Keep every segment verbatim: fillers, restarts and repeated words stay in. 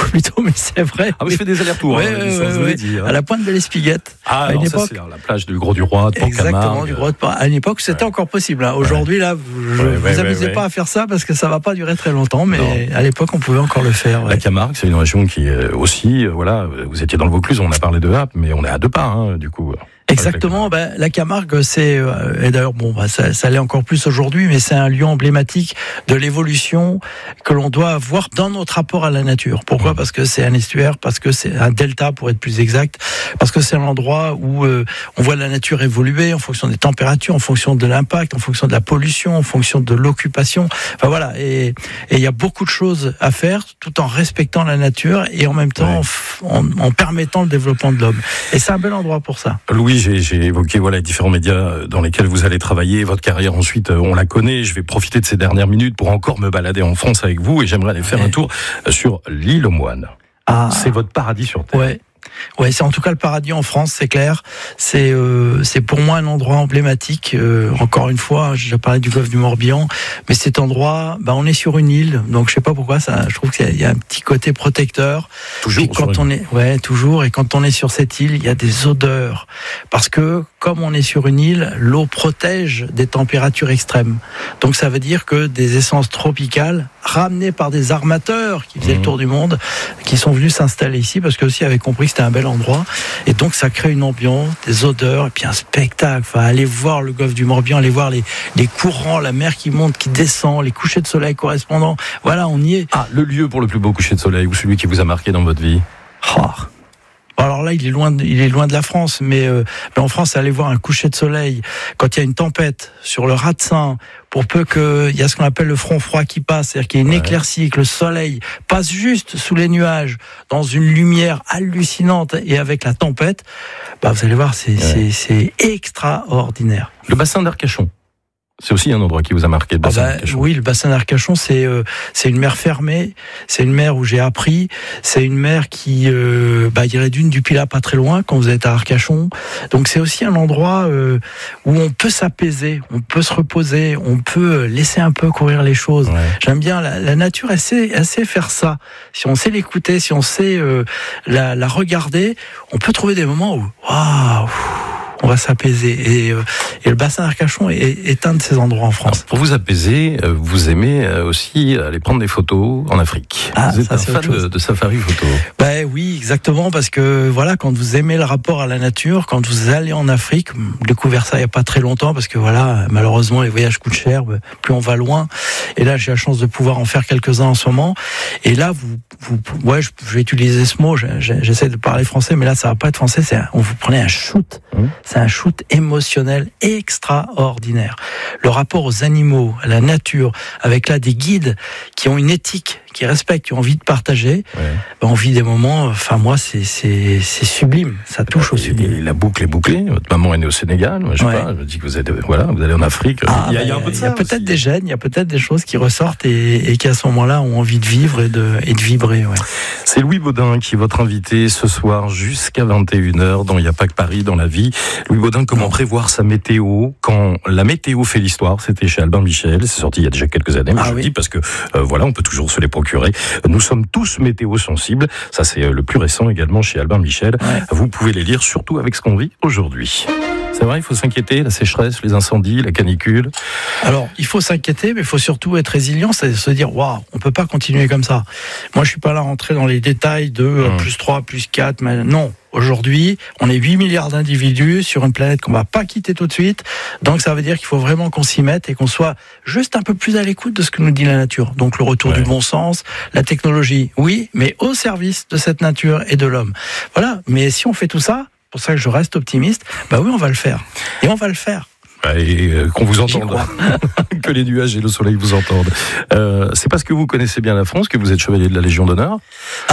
plutôt, mais c'est vrai. Ah oui, je fais des allers-retours, ouais, hein, ouais, ça, ouais, je vous l'ai ouais. dit. Hein. À la pointe de l'Espiguette. Ah, à une alors ça, époque, c'est la plage du Gros du Roi, de Port-Camargue. exactement, du Gros de Port. À une époque, c'était ouais. encore possible. Hein. Aujourd'hui, là, vous ne ouais, vous ouais, amusez ouais, pas ouais. à faire ça parce que ça va pas durer très longtemps, mais non. à l'époque, on pouvait encore le faire. Ouais. La Camargue, c'est une région qui euh, aussi, euh, voilà, vous étiez dans le Vaucluse, on a parlé de Happe, mais on est à deux pas, hein, du coup. Exactement, ben, la Camargue, c'est, euh, et d'ailleurs, bon, bah, ça, ça l'est encore plus aujourd'hui, mais c'est un lieu emblématique de l'évolution que l'on doit avoir dans notre rapport à la nature. Pourquoi ? Parce que c'est un estuaire, parce que c'est un delta, pour être plus exact, parce que c'est un endroit où euh, on voit la nature évoluer en fonction des températures, en fonction de l'impact, en fonction de la pollution, en fonction de l'occupation. Enfin voilà, et il y a beaucoup de choses à faire, tout en respectant la nature et en même temps ouais. en, en permettant le développement de l'homme. Et c'est un bel endroit pour ça. Louis, J'ai, j'ai évoqué voilà, les différents médias dans lesquels vous allez travailler. Votre carrière, ensuite, on la connaît. Je vais profiter de ces dernières minutes pour encore me balader en France avec vous et j'aimerais aller faire ouais. un tour sur l'île aux Moines. Ah. C'est votre paradis sur Terre. Ouais. Ouais, c'est en tout cas le paradis en France, c'est clair. C'est euh, c'est pour moi un endroit emblématique. Euh, encore une fois, j'ai déjà parlé du golfe du Morbihan, mais cet endroit, bah, on est sur une île, donc je sais pas pourquoi. Ça, je trouve qu'il y a un petit côté protecteur. Toujours. Et quand on est, ouais, toujours. Et quand on est sur cette île, il y a des odeurs, parce que comme on est sur une île, l'eau protège des températures extrêmes. Donc ça veut dire que des essences tropicales ramenées par des armateurs qui faisaient mmh. le tour du monde, qui sont venus s'installer ici, parce que aussi avaient compris que c'était un bel endroit, et donc ça crée une ambiance, des odeurs, et puis un spectacle. Enfin, aller voir le golfe du Morbihan, aller voir les, les courants, la mer qui monte, qui descend, les couchers de soleil correspondants. Voilà, on y est. Ah, le lieu pour le plus beau coucher de soleil, ou celui qui vous a marqué dans votre vie? Oh. Alors là, il est loin de, il est loin de la France, mais, euh, mais en France, aller voir un coucher de soleil quand il y a une tempête sur le Raz-de-Seine, pour peu qu'il y a ce qu'on appelle le front froid qui passe, c'est-à-dire qu'il y a une ouais. éclaircie, que le soleil passe juste sous les nuages, dans une lumière hallucinante, et avec la tempête, bah vous allez voir, c'est, ouais. c'est, c'est extraordinaire. Le bassin d'Arcachon. C'est aussi un endroit qui vous a marqué, le bassin ah bah, d'Arcachon. Oui, le bassin d'Arcachon, c'est euh, c'est une mer fermée, c'est une mer où j'ai appris, c'est une mer qui, euh, bah, il y a la dune du Pilat pas très loin quand vous êtes à Arcachon. Donc c'est aussi un endroit euh, où on peut s'apaiser, on peut se reposer, on peut laisser un peu courir les choses. Ouais. J'aime bien la, la nature, elle sait, elle sait faire ça. Si on sait l'écouter, si on sait euh, la, la regarder, on peut trouver des moments où waouh, on va s'apaiser. Et, euh, et le bassin d'Arcachon est, est un de ces endroits en France. Alors, pour vous apaiser, vous aimez aussi aller prendre des photos en Afrique. Ah, vous êtes ça, un c'est fan de, de safari photo. Ben oui, exactement, parce que voilà, quand vous aimez le rapport à la nature, quand vous allez en Afrique, j'ai découvert ça il n'y a pas très longtemps, parce que voilà, malheureusement, les voyages coûtent cher, plus on va loin. Et là, j'ai la chance de pouvoir en faire quelques-uns en ce moment. Et là, vous, vous ouais, je, je vais utiliser ce mot, j'essaie de parler français, mais là, ça va pas être français, c'est un, on vous prenez un shoot. Mmh. C'est un shoot émotionnel extraordinaire. Le rapport aux animaux, à la nature, avec là des guides qui ont une éthique, qui respectent, qui ont envie de partager, ouais. ben on vit des moments, enfin moi c'est, c'est, c'est sublime, ça touche au sublime. Et la boucle est bouclée, votre maman est née au Sénégal, moi je sais ouais. pas, je me dis que vous êtes, voilà, vous allez en Afrique, ah, il y a, ben, il y a un peu de ça. Il y a peut-être aussi. Des gènes, il y a peut-être des choses qui ressortent et, et qui à ce moment-là ont envie de vivre et de, et de vibrer. Ouais. C'est Louis Baudin qui est votre invité ce soir jusqu'à vingt et une heures dans Il n'y a pas que Paris dans la vie. Louis Baudin, comment non. prévoir sa météo quand la météo fait l'histoire? C'était chez Albin Michel, c'est sorti il y a déjà quelques années, mais ah, je oui. dis parce que euh, voilà, on peut toujours se les procurer. Nous sommes tous météo sensibles, ça c'est le plus récent également chez Albin Michel. Ouais. Vous pouvez les lire surtout avec ce qu'on vit aujourd'hui. C'est vrai, il faut s'inquiéter, la sécheresse, les incendies, la canicule. Alors, il faut s'inquiéter, mais il faut surtout être résilient, c'est se dire, waouh, on peut pas continuer comme ça. Moi, je suis pas là à rentrer dans les détails de mmh. plus trois, plus quatre, mais non. Aujourd'hui, on est huit milliards d'individus sur une planète qu'on va pas quitter tout de suite. Donc, ça veut dire qu'il faut vraiment qu'on s'y mette et qu'on soit juste un peu plus à l'écoute de ce que nous dit la nature. Donc, le retour ouais. du bon sens, la technologie, oui, mais au service de cette nature et de l'homme. Voilà. Mais si on fait tout ça, c'est pour ça que je reste optimiste, bah oui, on va le faire. Et on va le faire. Et euh, qu'on vous entende, que les nuages et le soleil vous entendent. Euh, c'est parce que vous connaissez bien la France que vous êtes chevalier de la Légion d'honneur. Ah,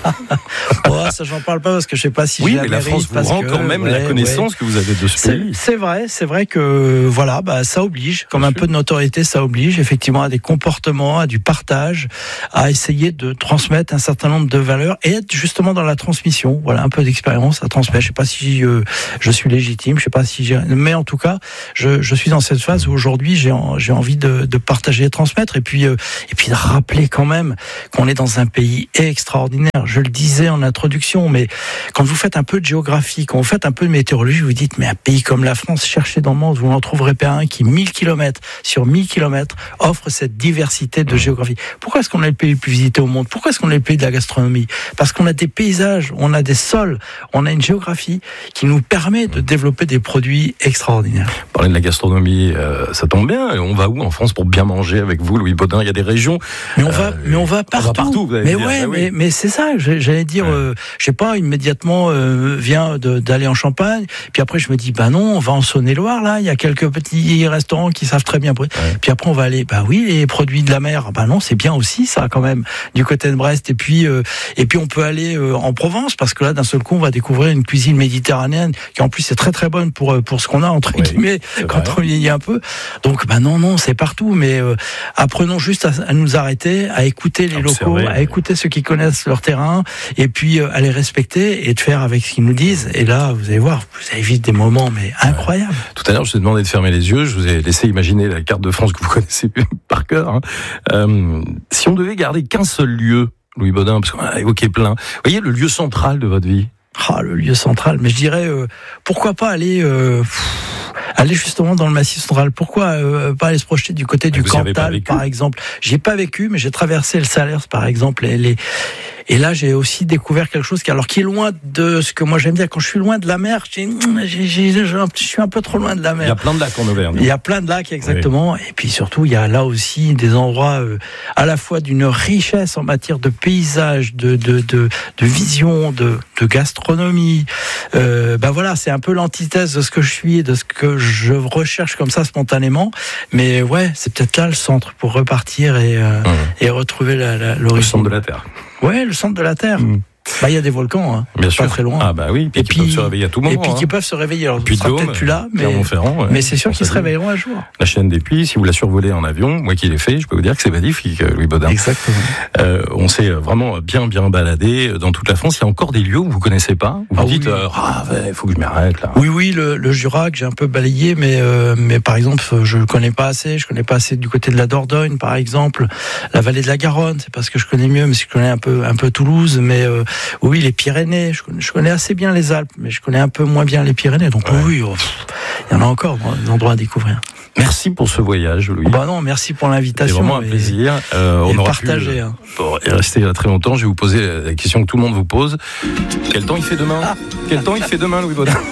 Oh, ça, j'en parle pas parce que je sais pas si oui, j'ai la mais la France vous rend que, quand même ouais, la connaissance ouais. que vous avez de ce c'est, pays. C'est vrai, c'est vrai que voilà, bah, ça oblige, comme Bien un sûr. peu de notoriété, ça oblige effectivement à des comportements, à du partage, à essayer de transmettre un certain nombre de valeurs et être justement dans la transmission. Voilà, un peu d'expérience à transmettre. Je sais pas si euh, je suis légitime, je sais pas si j'ai, mais en tout cas, je, je suis dans cette phase où aujourd'hui j'ai, en, j'ai envie de, de partager et transmettre et puis euh, et puis de rappeler quand même qu'on est dans un pays extraordinaire. Je le disais en introduction, mais quand vous faites un peu de géographie, quand vous faites un peu de météorologie, vous dites, mais un pays comme la France, cherchez dans le monde, vous n'en trouverez pas un qui, mille kilomètres sur mille kilomètres, offre cette diversité de géographie. Pourquoi est-ce qu'on est le pays le plus visité au monde? Pourquoi est-ce qu'on est le pays de la gastronomie? Parce qu'on a des paysages, on a des sols, on a une géographie qui nous permet de développer des produits extraordinaires. Parler de la gastronomie, euh, ça tombe bien. On va où en France pour bien manger avec vous, Louis Baudin? Il y a des régions. Mais on va, euh, mais on va partout. On va partout vous allez mais dire. ouais, bah oui. mais, mais c'est ça. J'allais dire, ouais. euh, je sais pas, immédiatement euh, vient de, d'aller en Champagne. Puis après, je me dis, bah non, on va en Saône-et-Loire. Là, il y a quelques petits restaurants qui savent très bien. Ouais. Puis après, on va aller, bah oui, les produits de la mer. Bah non, c'est bien aussi ça quand même du côté de Brest. Et puis, euh, et puis on peut aller euh, en Provence parce que là, d'un seul coup, on va découvrir une cuisine méditerranéenne qui en plus est très très bonne pour pour ce qu'on a entre oui, guillemets quand on vieillit un peu. Donc, bah non, non, c'est partout. Mais euh, apprenons juste à, à nous arrêter, à écouter les Observer, locaux, à écouter ceux qui connaissent leur terrain, et puis euh, à les respecter et de faire avec ce qu'ils nous disent. Et là, vous allez voir, vous allez vivre des moments mais incroyables. Ouais. Tout à l'heure, je vous ai demandé de fermer les yeux. Je vous ai laissé imaginer la carte de France que vous connaissez par cœur. Hein. Euh, si on devait garder qu'un seul lieu, Louis Baudin, parce qu'on a évoqué plein. Vous voyez le lieu central de votre vie? Ah, le lieu central. Mais je dirais, euh, pourquoi pas aller, euh, pff, aller justement dans le Massif central. Pourquoi euh, pas aller se projeter du côté du Cantal, par exemple? J'y ai pas vécu, mais j'ai traversé le Salers, par exemple, et les. Et là, j'ai aussi découvert quelque chose qui, alors, qui est loin de ce que moi j'aime bien. Quand je suis loin de la mer, j'ai, j'ai, j'ai, je suis un peu trop loin de la mer. Il y a plein de lacs en Auvergne. Il y a plein de lacs, exactement. Oui. Et puis surtout, il y a là aussi des endroits euh, à la fois d'une richesse en matière de paysage, de de de, de vision, de, de gastronomie. Euh, ben voilà, c'est un peu l'antithèse de ce que je suis et de ce que je recherche comme ça spontanément. Mais ouais, c'est peut-être là le centre pour repartir et euh, mmh. et retrouver la, la, l'origine. Le centre de la Terre. Ouais, le centre de la Terre. Mmh. Bah, il y a des volcans, hein. Bien sûr. Pas très loin. Ah, bah oui. Puis et qui puis, peuvent se réveiller à tout moment. Et puis, hein. qui peuvent se réveiller. Alors, puis ce sera peut-être plus là, mais, ouais, mais c'est sûr qu'ils se réveilleront un jour. La chaîne des Puys, si vous la survolez en avion, moi qui l'ai fait, je peux vous dire que c'est magnifique, Louis Baudin. Exactement. Euh, on s'est vraiment bien, bien baladé dans toute la France. Il y a encore des lieux où vous connaissez pas? Où vous ah, dites, oui. euh, ah, il faut que je m'arrête, là. Oui, oui, le, le Jura, que j'ai un peu balayé, mais, euh, mais par exemple, je le connais pas assez. Je connais pas assez du côté de la Dordogne, par exemple. La vallée de la Garonne, c'est parce que je connais mieux, mais je connais un peu, un peu Toulouse, mais, euh, oui, les Pyrénées, je connais, je connais assez bien les Alpes, mais je connais un peu moins bien les Pyrénées. Donc ouais. oui, oh, il y en a encore des endroits à découvrir. Merci pour ce voyage, Louis. Bah non, merci pour l'invitation. C'est vraiment un plaisir. Euh, on aura partagé. Pu, hein. Pour rester là très longtemps, je vais vous poser la question que tout le monde vous pose. Quel temps il fait demain? ah. Quel temps il fait demain, Louis Baudin?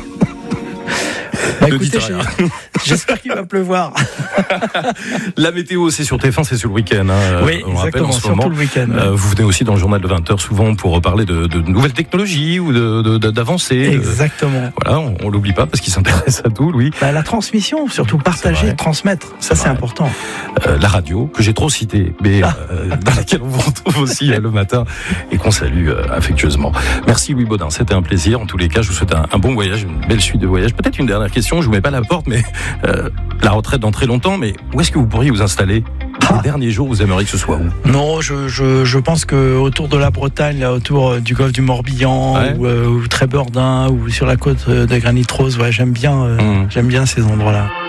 Bah écoutez, j'espère qu'il va pleuvoir. La météo, c'est sur T F un, c'est sur le week-end. Hein. Oui, on exactement, rappelle en ce surtout moment. Le week-end. Euh, vous venez aussi dans le journal de vingt heures souvent pour parler de, de nouvelles technologies ou de, de, de, d'avancées. Exactement. De, voilà, on, on l'oublie pas parce qu'il s'intéresse à tout, Louis. Bah, la transmission, surtout partager, transmettre, ça c'est, c'est important. Euh, la radio, que j'ai trop citée, mais ah. euh, dans laquelle on vous retrouve aussi le matin et qu'on salue euh, affectueusement. Merci Louis Baudin, c'était un plaisir. En tous les cas, je vous souhaite un, un bon voyage, une belle suite de voyages. Peut-être une dernière question, je vous mets pas la porte, mais euh, la retraite dans très longtemps, mais où est-ce que vous pourriez vous installer? Ah. Les derniers jours, vous aimeriez que ce soit où? Non, je, je, je pense que autour de la Bretagne, là, autour du golfe du Morbihan, ouais. ou, euh, ou Trébordin, ou sur la côte de Granit Rose, ouais, j'aime bien, euh, mmh. j'aime bien ces endroits-là.